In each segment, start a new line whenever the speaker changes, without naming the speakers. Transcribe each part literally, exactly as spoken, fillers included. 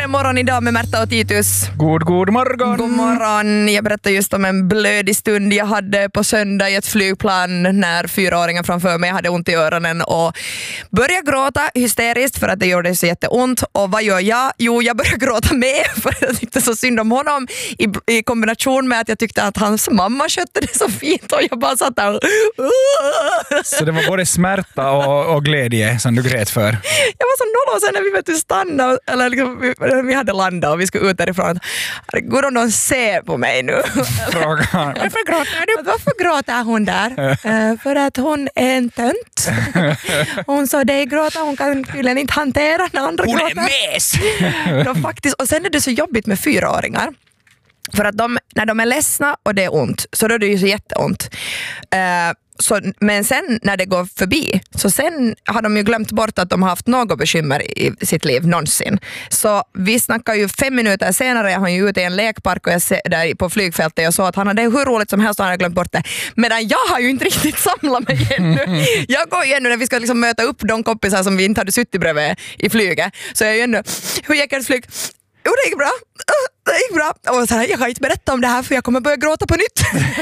Äntligen morgon idag med Märta och Titus.
God, god morgon.
God morgon. Jag berättade just om en blödig stund jag hade på söndag i ett flygplan när fyraåringen framför mig hade ont i öronen och började gråta hysteriskt för att det gjorde så jätteont. Och vad gör jag? Jo, jag började gråta med för att jag tyckte så synd om honom i, i kombination med att jag tyckte att hans mamma skötte det så fint och jag bara satt där.
Så det var både smärta och, och glädje som du grät för?
Jag var så noll och sen när vi vet att stanna eller liksom, vi, vi hade landat och vi skulle ut därifrån. Herregud, om de ser på mig nu.
Frågan.
Varför gråter du? Varför gråter hon där? uh, för att hon är en tönt. Hon sa dig gråta, hon kan tydligen inte hantera när andra
hon
gråter.
Hon är mes!
De faktiskt, och sen är det så jobbigt med fyraåringar. För att de, när de är ledsna och det är ont, så då är det ju så jätteont. Uh, Så, men sen när det går förbi så sen har de ju glömt bort att de har haft något bekymmer i sitt liv någonsin. Så vi snackar ju fem minuter senare, jag har ju ute i en lekpark och jag ser där på flygfältet och jag såg att han hade hur roligt som helst och han hade glömt bort det. Medan jag har ju inte riktigt samlat mig ännu. Jag går ju ännu när vi ska liksom möta upp de kompisar som vi inte hade suttit bredvid i flyget. Så jag är ju ännu, hur gick det flyg? Jo, det gick bra. Det gick bra. Och så här, jag kan inte berätta om det här för jag kommer börja gråta på nytt.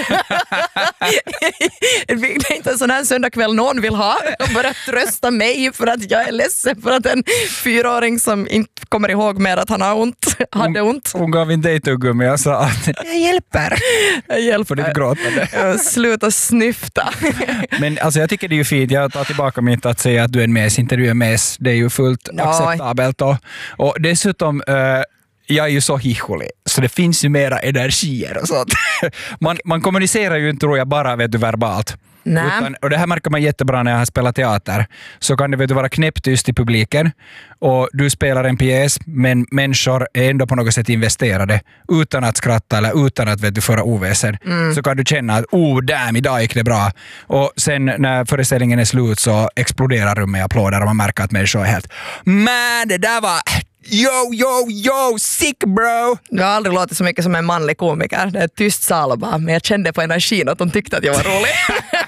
Det är inte en sån här söndagkväll någon vill ha och börja trösta mig för att jag är ledsen för att en fyraåring som inte kommer ihåg mer att han har ont, hade ont.
Hon, hon gav inte dig tuggummi och sa att jag hjälper.
Jag hjälper.
För ditt gråtande.
Sluta snyfta.
Men alltså, jag tycker det är ju fint. Jag tar tillbaka mitt att säga att du är en mes, inte du är mes. Det är ju fullt no. acceptabelt. Och, och dessutom... Uh, jag är ju så hicholig, så det finns ju mera energier och sånt. Man, man kommunicerar ju inte, tror jag, bara vet du, verbalt. Utan, och det här märker man jättebra när jag har spelat teater. Så kan det vet du, vara knäpptyst i publiken och du spelar en pjäs men människor är ändå på något sätt investerade utan att skratta eller utan att vet du, föra oväsen. Mm. Så kan du känna att oh damn, idag gick det bra. Och sen när föreställningen är slut så exploderar rummet i applåder och man märker att människor är helt man, det där var... Yo, yo, yo, sick bro!
Jag har aldrig låtit så mycket som en manlig komiker. Det är ett tyst sal bara, men jag kände på energin att de tyckte att jag var rolig.